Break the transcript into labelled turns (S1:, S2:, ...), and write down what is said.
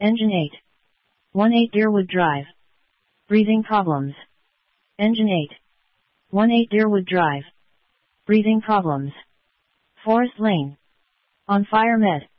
S1: Engine 8. 18 Deerwood Drive. Breathing problems. Engine 8. 18 Deerwood Drive. Breathing problems. Forest Lane. On fire med.